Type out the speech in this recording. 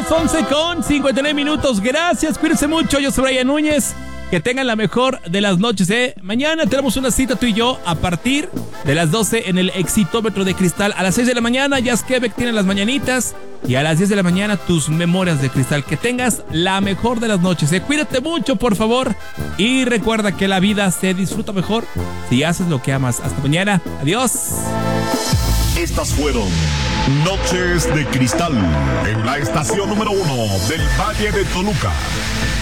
las 11:59. Gracias, cuídense mucho. Yo soy Brian Núñez. Que tengan la mejor de las noches, ¿eh? Mañana tenemos una cita tú y yo a partir de las 12 en el Exitómetro de Cristal. A las 6 de la mañana, Jazz Quebec tiene las mañanitas. Y a las 10 de la mañana, tus memorias de cristal. Que tengas la mejor de las noches, ¿eh? Cuídate mucho, por favor. Y recuerda que la vida se disfruta mejor si haces lo que amas. Hasta mañana. Adiós. Estas fueron Noches de Cristal en la estación número 1 del Valle de Toluca.